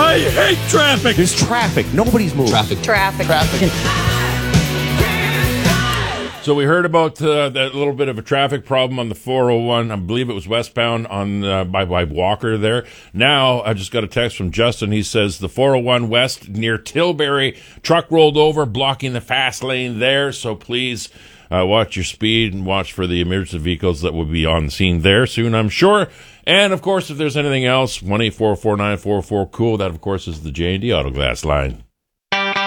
I hate traffic. There's traffic. Nobody's moving. Traffic. So we heard about that little bit of a traffic problem on the 401. I believe it was westbound on by Walker there. Now I just got a text from Justin. He says the 401 west near Tilbury, truck rolled over, blocking the fast lane there. So please watch your speed and watch for the emergency vehicles that will be on the scene there soon, I'm sure. And of course, if there's anything else, 1-844-944-COOL. That of course is the J&D Auto Glass line.